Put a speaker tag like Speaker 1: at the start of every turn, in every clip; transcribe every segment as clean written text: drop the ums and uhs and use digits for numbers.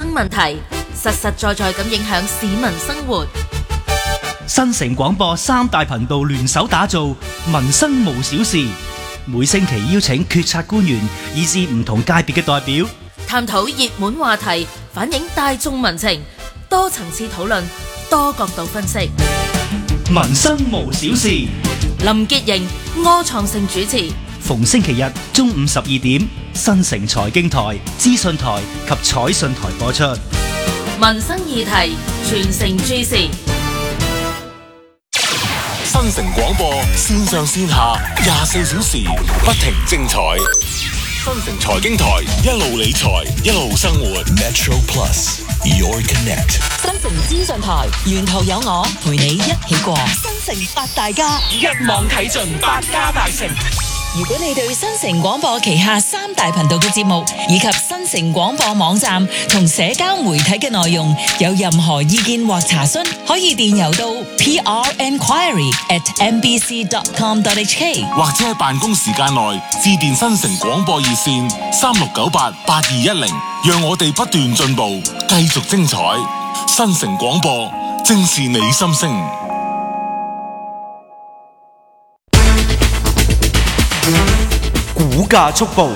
Speaker 1: 生問題，實實在在咁影響市民生活。
Speaker 2: 新城廣播3大頻道聯手打造民生無小事，每星期邀請決策官員以至唔同界別嘅代表，
Speaker 1: 探討熱門話題，反映大眾民情，多層次討論，多角度分析。
Speaker 2: 民生無小事，
Speaker 1: 林潔瑩、柯創盛主持，
Speaker 2: 逢星期日中午12點，新城財經台、資訊台及彩訊台播出。
Speaker 1: 民生議題，全城注視。
Speaker 3: 新城廣播線上線下24小時不停精彩。新城財經台一路理財一路生活。Metro Plus Your Connect。
Speaker 4: 新城資訊台沿途有我陪你一起過。新城八大家
Speaker 3: 一網睇盡百家大成。
Speaker 4: 如果你對新城廣播旗下3大頻道嘅節目以及新城廣播網站同社交媒體嘅內容有任何意見或查詢，可以電郵到 prenquiry@mbc.com.hk，
Speaker 3: 或者喺辦公時間內致電新城廣播熱線36988210，讓我哋不斷進步，繼續精彩。新城廣播正是你心聲。
Speaker 2: 股價速報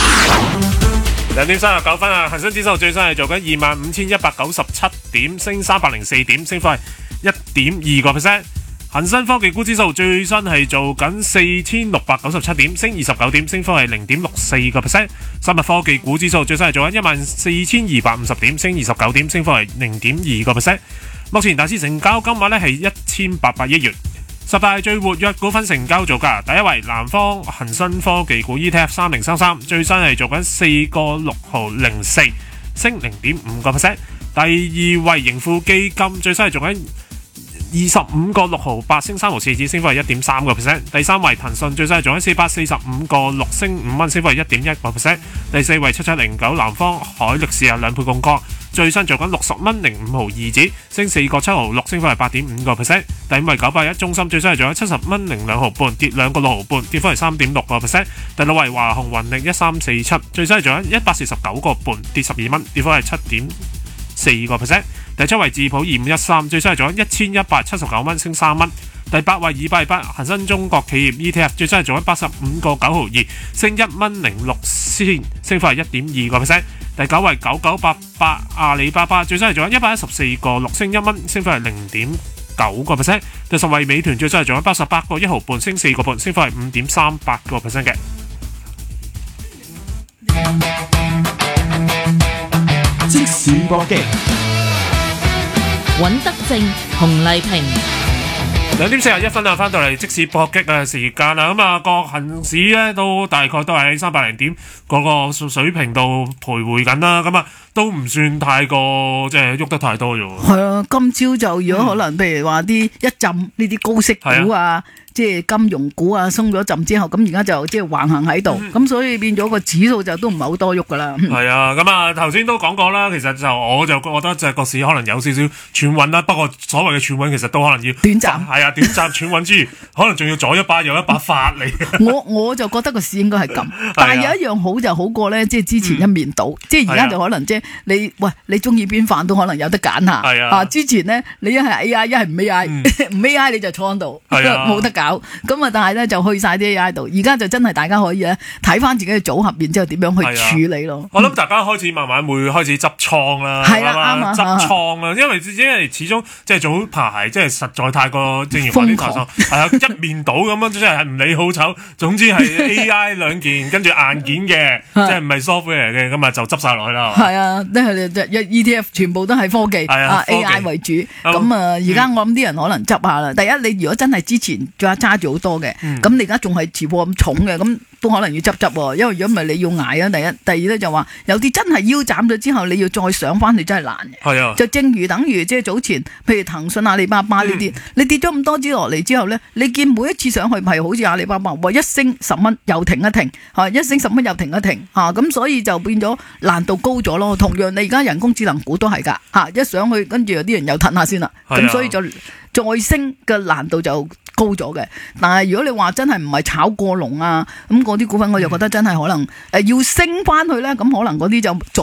Speaker 5: 2點39分啊！恒生指數最新係做緊25,197點，升304點，升幅係 1.2%。恒生科技股指數最新係做緊4,697點，升29點，升幅係 0.64%。生物科技股指數最新係做緊14,250點，升29點，升幅係 0.2%。目前大市成交金額呢係1800億元。10大最活躍股份成交造價，第一位南方恒生科技股 ETF 3033，最新係做緊4個6毫04，升 0.5%。第二位盈富基金最新係做緊25個6毫8，升3毫4子，升幅係 1.3%。第三位騰訊最新係做緊445個6，升5蚊，升幅係 1.1%。第四位7709南方海力士2倍槓桿，最新做緊60蚊05毫2子，升4個7毫6，升幅係 8.5%。第五位981中心最新係做緊70蚊02毫半，跌2個6毫半，跌幅係 3.6%。第六位華虹雲力1347最新係做緊149個半，跌12蚊，跌幅係 7.4%。第七位智普2513最新係做緊1179蚊，升3蚊。第八位288恒生中國企業 ETF 最新係做緊85個9毫2，升1蚊06仙，升幅係 1.2%。第九位9988阿里巴巴最新係做緊114個6，升1蚊，升幅係 0.9%。第十位美團最新係做緊88個1毫半，升4個半，升幅係 5.38% 嘅。
Speaker 2: 即時搏擊，
Speaker 1: 尹德正、洪麗萍。
Speaker 5: 2點41分啊，翻到嚟即時搏擊嘅時間啦，咁啊個恒指咧都大概都係喺300零點嗰個水平度徘徊緊啦，咁啊都唔算太過即係喐得太多啫喎。
Speaker 6: 係啊，今朝就如果可能，譬如話啲一浸呢啲高息股啊，即係金融股啊，鬆咗浸之後，咁而家就即係橫行喺度，咁所以變咗個指數就都唔係好多喐噶啦。
Speaker 5: 係啊，咁啊頭先都講過啦，其實就我就覺得就個市可能有少少喘穩啦，不過所謂嘅喘穩其實都可能要
Speaker 6: 短暫，
Speaker 5: 係啊，短暫喘穩之餘，可能仲要左一把右一把發嚟。
Speaker 6: 我就覺得個市應該係咁，但係有一樣好就好過咧，即係之前一面倒，即係而家就可能即係你中意邊範都可能有得揀下。
Speaker 5: 係啊，
Speaker 6: 之前咧你一係 AI 一係唔 AI，唔 AI 你就坐喺度，冇得搞。咁啊，但係咧就去晒啲 AI 度，而家就真係大家可以咧睇翻自己嘅組合，然之後點樣去處理咯。
Speaker 5: 我諗大家開始慢慢會開始執倉啦，
Speaker 6: 係啦，啱啊，
Speaker 5: 執倉啦，因為始終即係早排即係實在太過正如話啲頭先係啊一面倒咁樣，即係唔理好醜，總之係 AI 兩件，跟住硬件嘅，即係唔係 software 嘅，咁啊就執晒落去啦。
Speaker 6: 係啊，即係 ETF 全部都係科技AI 為主。咁啊，而家我諗啲人可能執下啦。第一，你如果真係之前揸住好多嘅，咁你而家仲係持貨咁重嘅，咁都可能要執喎，因為如果唔係你要捱啊。第一，第二咧就話有啲真係腰斬咗之後，你要再上翻去真係難嘅。係啊，就正如等於即係早前，譬如騰訊、阿里巴巴呢啲，你跌咗咁多支落嚟之後咧，你見每一次上去係好似阿里巴巴，一升10蚊又停一停，一升10蚊又停一停，咁所以就變咗難度高咗咯。同樣你而家人工智能股都係㗎，一上去跟住有啲人又褪下先啦，咁所以就再升嘅難度就高咗嘅。但係如果你話真係唔係炒過龍啊，咁嗰啲股份我就覺得真係可能要升翻去咧，咁可能嗰啲就阻力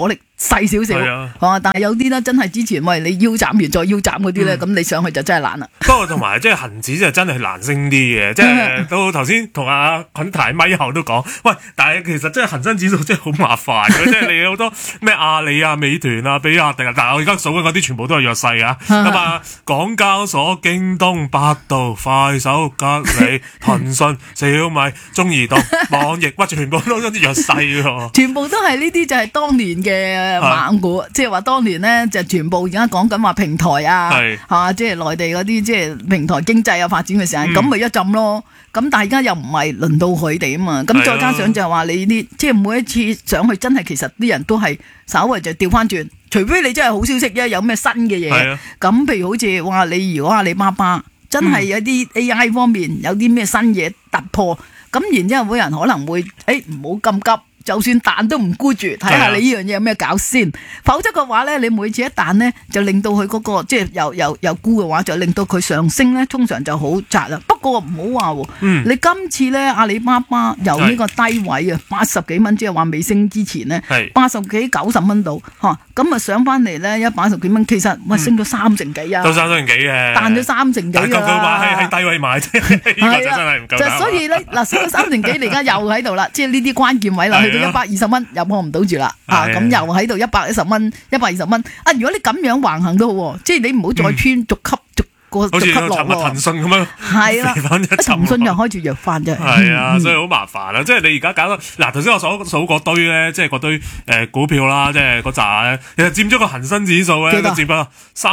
Speaker 6: 細少少，但係有啲咧真係之前喂你腰斬完再腰斬嗰啲咧，咁你上去就真係難啦。
Speaker 5: 不過同埋即係恒指就真係難升啲嘅，即係到頭先同阿菌太咪後都講，喂，但係其實真係恒生指數真係好麻煩嘅，即係你有好多咩阿里啊、美團啊、比亞迪啊，但係我而家數緊嗰啲全部都係弱勢啊，咁啊，港交所、京東、百度、快手、吉利、騰訊、小米、中移動、網易，哇，全部都有啲弱勢喎，
Speaker 6: 全部都係呢啲就係當年嘅猛股，即係話當年咧就全部而家講緊話平台啊，即係內地嗰啲即係平台經濟啊發展嘅時間，咁咪一浸咯。咁但係而家又唔係輪到佢哋啊嘛，咁再加上就係話你啲即係每一次上去真係其實啲人都係稍微就調翻轉，除非你真係好消息啫，有咩新嘅嘢。咁譬如好似話你如果阿里巴巴真係有啲 AI 方面有啲咩新嘢突破，咁然之後會人可能會唔好咁急。就算彈都唔沽住，睇下你呢樣嘢有咩搞先。否則嘅話咧，你每次一彈咧，就令到佢嗰個即係又沽嘅話，就令到佢上升咧，通常就好窄啦。不過唔好話你今次咧阿里巴巴由呢個低位啊80幾蚊，即係話未升之前咧80幾90蚊度咁啊上翻嚟咧110幾蚊，其實升咗3成幾啊，
Speaker 5: 都3成幾嘅，
Speaker 6: 彈咗3成幾㗎啦。
Speaker 5: 佢話喺低位買啫，呢個就真係唔夠膽。
Speaker 6: 所以咧嗱，升咗3成幾，你而家又喺度啦，即係呢啲關鍵位啦。120蚊又破唔到住啦，咁又喺度110蚊，如果你咁樣橫行都好，即係你唔好再穿逐級逐個逐級落喎。
Speaker 5: 騰訊咁樣，
Speaker 6: 係啦，騰訊又開始弱翻啫。
Speaker 5: 係啊，所以好麻煩啦。即係你而家搞到嗱，頭先我數嗰堆咧，即係嗰堆股票啦，即係嗰扎咧，其實佔咗個恒生指數咧，都佔咗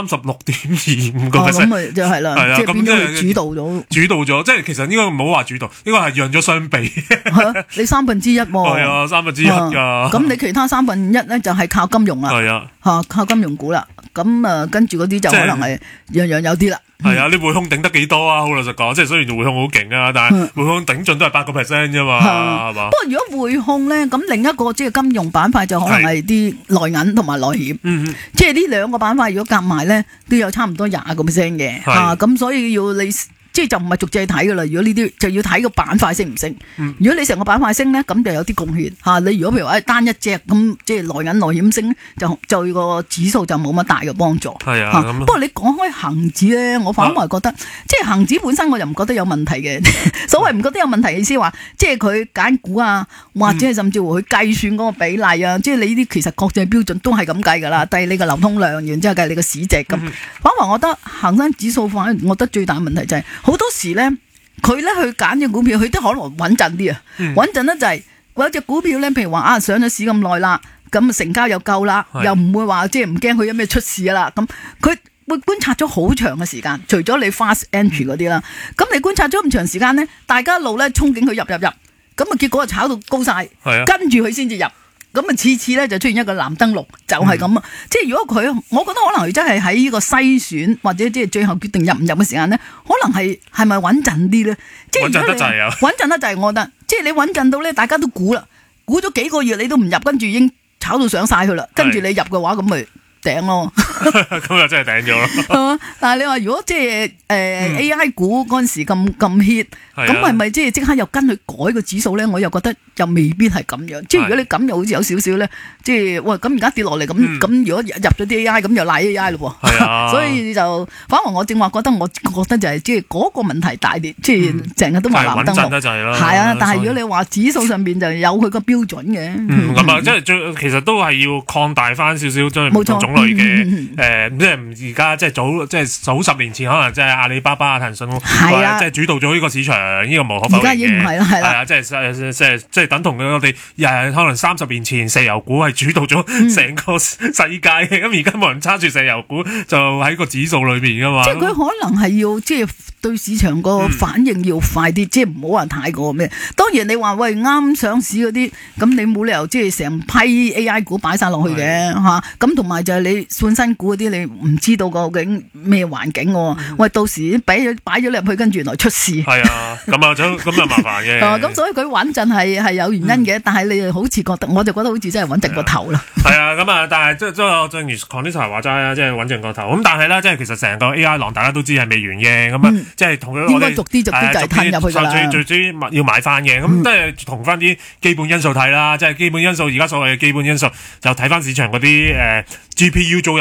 Speaker 5: 36.25%。
Speaker 6: 咁咪就係啦，即係變咗主導咗，
Speaker 5: 即係其實應該唔好話主導，應該係讓咗雙臂。
Speaker 6: 你1/3喎，
Speaker 5: 係啊，1/3㗎。
Speaker 6: 咁你其他1/3咧就係靠金融啦，
Speaker 5: 係啊，
Speaker 6: 靠金融股啦。咁跟住嗰啲就可能係樣樣有啲啦。
Speaker 5: 係啊，你匯控頂得幾多啊？好老實講，即係雖然匯控好勁啊，但係匯控頂盡都係8%啫嘛，係嘛？
Speaker 6: 不過如果匯控咧，咁另一個即係金融板塊就可能係啲內銀同埋內險，即係呢兩個板塊如果夾埋咧，都有差唔多20%嘅，咁所以要你。即係就唔係逐隻睇噶啦，如果呢啲就要睇個板塊升唔升。如果你成個板塊升咧，咁就有啲貢獻嚇。你如果譬如話單一隻咁，即係內銀內險升，就個指數就冇乜大嘅幫助。
Speaker 5: 係啊，
Speaker 6: 不過你講開恒指咧，我反而覺得，即係恒指本身我又唔覺得有問題嘅。所謂唔覺得有問題嘅意思話，即係佢揀股啊，或者係甚至乎佢計算嗰個比例啊，即係你呢啲其實國際標準都係咁計㗎啦。計你個流通量，然之後計你個市值咁。反而我覺得恒生指數反而我覺得最大問題就係。好多時咧，佢咧去揀嘅股票，佢都可能穩陣啲啊。穩陣咧就係有隻股票咧，譬如話上咗市咁耐啦，咁成交又夠啦，又唔會話即係唔驚佢有咩出事啦。咁佢會觀察咗好長嘅時間，除咗你 fast entry 嗰啲啦，咁你觀察咗咁長時間咧，大家一路咧憧憬佢入，咁啊結果就炒到高晒，跟住佢先至入。咁啊，次次咧就出現一個藍燈籠，就係咁啊！即係如果佢，我覺得可能佢真係喺呢個篩選或者即係最後決定入唔入嘅時間咧，可能係咪穩陣啲咧？即係穩陣得滯啊！穩陣得滯，我覺得，即係你穩陣到咧，大家都估啦，估咗幾個月你都唔入，跟住已經炒到上晒去啦，跟住你入嘅話，咁咪頂咯。
Speaker 5: 咁又真係頂咗咯。
Speaker 6: 係嘛？但係你話如果即係AI 股嗰陣時咁 hit，咁係咪即係即刻又跟佢改個指數咧？我又覺得又未必係咁樣。即係如果你咁又好似有少少咧，即係喂咁而家跌落嚟咁，如果入咗啲 AI 咁又賴 AI 咯喎。所以就反而我正話覺得就係即係嗰個問題大啲，即係成日都話藍燈籠。係啊，但係如果你話指數上邊就有佢個標準嘅。
Speaker 5: 咁啊，即係其實都係要擴大翻少少，將唔同種類嘅即係而家即係早10年前可能即係阿里巴巴、騰訊，即係主導咗呢個市場，呢個無可否認嘅。而家已經唔係啦，係啦，即係等同我哋可能30年前石油股係主導咗成個世界嘅，咁而家冇人揸住石油股就喺個指數裏邊噶嘛。
Speaker 6: 即係佢可能係要即係對市場個反應要快啲，即係唔好話太過咩。當然你話喂啱上市嗰啲，咁你冇理由即係成批 AI 股擺晒落去嘅嚇。咁同埋就係你換新股嗰啲，你唔知道究竟咩環境喎。喂，到時擺咗入去，跟住原來出事。係
Speaker 5: 啊，咁就麻煩嘅。
Speaker 6: 咁所以佢穩陣係有原因嘅，但係你好似覺得，我就覺得好似真係穩陣個頭啦。
Speaker 5: 係啊，咁啊，但係即係正如 Connie 話齋啊，即係穩陣個頭。咁但係咧，即係其實成個 AI 浪大家都知係未完嘅。咁啊， 即係同佢
Speaker 6: 應該逐啲就係吞入去㗎啦。
Speaker 5: 最主要要買翻嘅，咁都係同翻啲基本因素睇啦，即係基本因素而家所謂嘅基本因素就睇翻市場嗰啲GPU租入